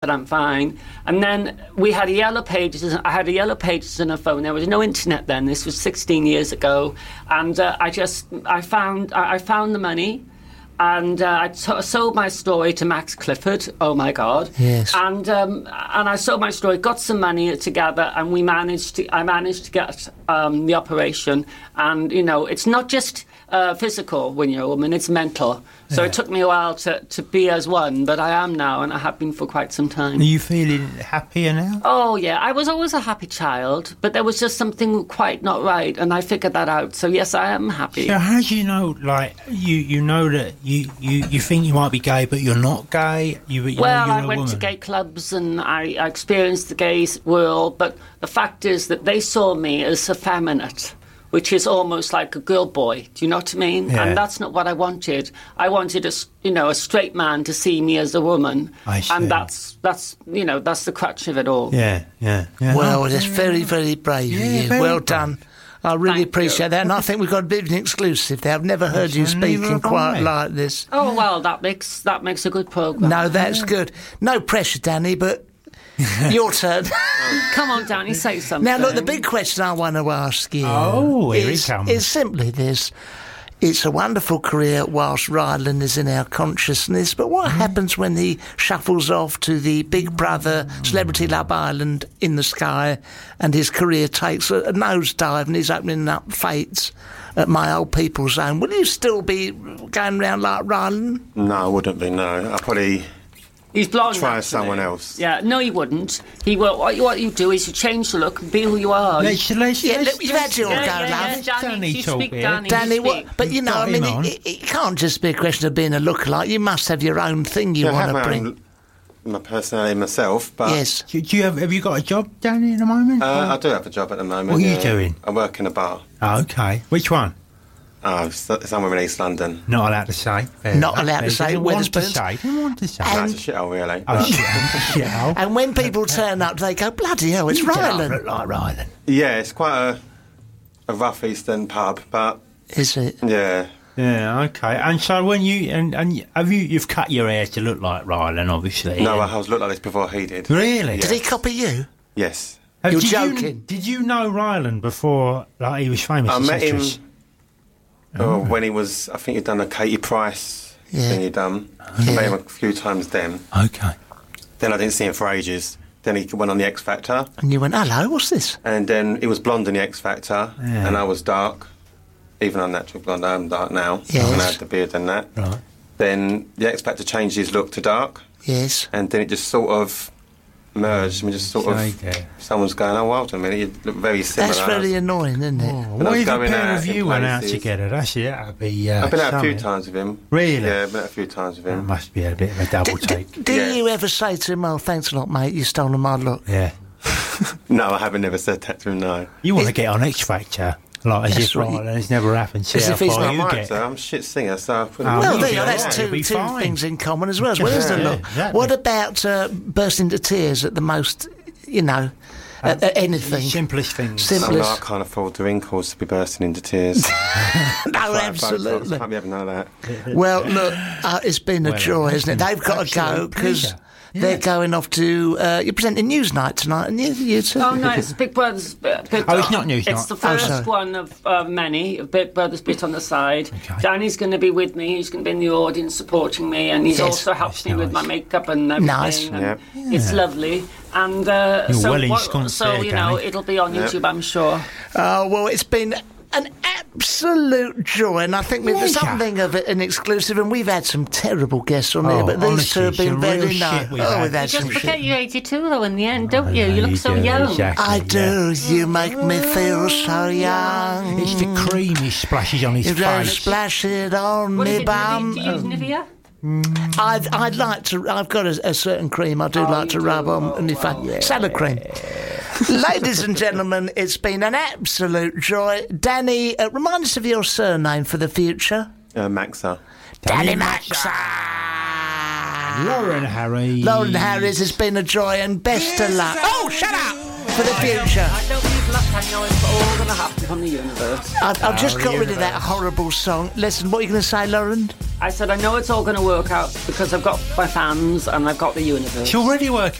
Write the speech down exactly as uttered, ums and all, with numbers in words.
but I'm fine. And then we had a Yellow Pages. I had a Yellow Pages in a phone. There was no internet then. This was sixteen years ago. And uh, I just, I found, I, I found the money. And uh, I t- sold my story to Max Clifford. Oh my God! Yes. And um, and I sold my story, got some money together, and we managed to. I managed to get um, the operation. And you know, it's not just uh, physical when you're a woman; it's mental. So Yeah. it took me a while to, to be as one, but I am now, and I have been for quite some time. Are you feeling happier now? Oh yeah, I was always a happy child, but there was just something quite not right, and I figured that out. So yes, I am happy. So how do you know, like, you, you know that you, you, you think you might be gay, but you're not gay? You, you Well, know I you're a went woman. to gay clubs and I, I experienced the gay world, but the fact is that they saw me as effeminate, which is almost like a girl boy. Do you know what I mean? Yeah. And that's not what I wanted. I wanted a, s- you know, a straight man to see me as a woman. I see. And that's, that's, you know, that's the crutch of it all. Yeah, yeah, yeah. Well, Oh, it's yeah. very, very brave Yeah, of you. very Well brave. done. I really Thank appreciate you. that, and I think we've got a bit of an exclusive there. I've never heard you Yes, and neither speaking have quite I. like this. Oh, well, that makes, that makes a good programme. No, that's good. No pressure, Danny, but your turn. Come on, Danny, say something. Now, look, the big question I want to ask you Oh, here it is, comes. is simply this. It's a wonderful career whilst Ryland is in our consciousness, but what happens when he shuffles off to the Big Brother Celebrity Love Island in the sky and his career takes a, a nosedive and he's opening up fates at my old people's zone? Will you still be going around like Ryland? No, I wouldn't be, no. I'd probably He's blonde. try actually. someone else. Yeah, no, he wouldn't. He will. What you, what you do is you change the look and be who you are. Let's, let's, Yeah, let's, look, you've had your yeah, go, yeah, love. yeah, Danny, Danny you talk speak, here. Danny. you Danny, what? speak. But you know, Got I mean, him on. it, it, it can't just be a question of being a lookalike. You must have your own thing you Yeah, I want have to my, bring. own, my personality myself, but Yes. Do, do you have, have you got a job, Danny, at the moment? uh, I do have a job at the moment. What are you yeah. doing? I work in a bar. Oh, okay. Which one? Oh, s- somewhere in East London. Not allowed to say. Fair Not enough. allowed to They say. didn't want to Wetherspoons. say. Didn't want to say. No, And- it's a shithole, really. Oh, But- shit. shit hole. And when people turn up, they go, bloody hell, it's You don't Ryland. look like Ryland. yeah, it's quite a, a rough Eastern pub, but Is it? yeah. Yeah, okay. And so when you and, and have you you've cut your hair to look like Ryland, obviously. No, yeah. I was looked like this before he did. Really? Did he copy you? Yes. Have- You're did joking. You, did you know Ryland before, like he was famous? I as met him actress? uh, when he was, I think he'd done a Katie Price Yeah. thing he'd done. Yeah. I met him a few times then. Okay. Then I didn't see him for ages. Then he went on the X Factor. And you went, hello, what's this? And then he was blonde in the X Factor, Yeah. and I was dark. Even on natural blonde, I'm dark now. Yes. And I had the beard and that. Right. Then the X Factor changed his look to dark, Yes. and then it just sort of merged. I mean, just sort Shade, of. yeah. Someone's going, oh, well done, a minute, you look very similar. That's very annoying, isn't it? Oh, I what was if a going pair out of in you went out places. together? That's it. That'd be. Uh, I've been out a few something. times with him. Really? Yeah, I've been out a few times with That him. must be a bit of a double Do, take. do Yeah. you ever say to him, oh, thanks a lot, mate, you've stolen my look? Yeah. No, I haven't never said that to him, no. You want to get on X Factor, like as That's if right. Ryland it's never happened. See As how if he's far not I you might, get. so I'm a shit singer, so I put Oh, Well, you'll there be you go, that's alright, two, you'll be two fine. things in common as well, isn't it? Yeah, Look, exactly. what about uh, burst into tears at the most, you know, at, at anything? Simplest things. Sim- I, know, I Simplest. can't afford the wrinkles to be bursting into tears. No, Like absolutely. Botox, can't be having none of that. Well, look, uh, it's been a Well, joy, it's isn't it? been They've got to go absolute because pleasure. they're Yeah. going off to. Uh, you're presenting Newsnight tonight, and you, you two. Oh no, it's Big Brother's Bit. Bit Oh, it's not Newsnight. It's the Oh, first sorry. one of uh, many. Of Big Brother's Bit on the side. Okay. Danny's going to be with me. He's going to be in the audience supporting me, and he's Yes. also helped That's me with my nice. makeup and everything. Nice. And Yep. It's lovely. And uh, You're so, well what- ensconced so there, you know, Danny. it'll be on Yep. YouTube, I'm sure. Oh, well, it's been an absolute joy, and I think we've Pleasure. something of it, an exclusive, and we've had some terrible guests on here, Oh, but these honestly, two have been some real very shit nice. we've Oh, had. we've had You some just shit. forget you're eighty-two though in the end, don't I you? know You look so do, young. exactly, I yeah. do. You make me feel so young. It's the cream he splashes on his You don't face. splash it on What is me it, bum. Do you use Nivea? I'd, I'd like to. I've got a, a certain cream I do Oh, like to you rub do? on, Oh, and if I well. salad cream. Ladies and gentlemen, it's been an absolute joy. Danny, uh, remind us of your surname for the future. Uh, Maxa. Danny Danny Maxa. Lauren Harry. Lauren Harris, it's been a joy and best of luck. Oh, shut up! For the future. I don't need luck, I know it's all going to happen on the universe. I've, I've just Oh, got the rid of that universe. horrible song. Listen, what are you going to say, Lauren? I said, I know it's all going to work out because I've got my fans and I've got the universe. It's already working.